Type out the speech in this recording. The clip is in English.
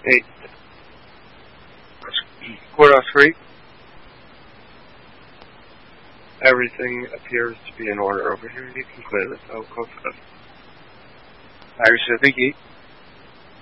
8. Courthouse 3. Everything appears to be in order over here. You can clear this out. Go for this. Irish, I think 8.